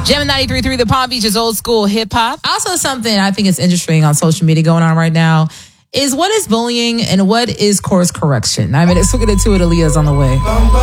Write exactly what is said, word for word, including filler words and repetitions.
Gem ninety-three point three, the Palm Beach is old school hip hop. Also, something I think is interesting on social media going on right now is what is bullying and what is course correction. I mean, let's look at it too. Aaliyah's on the way.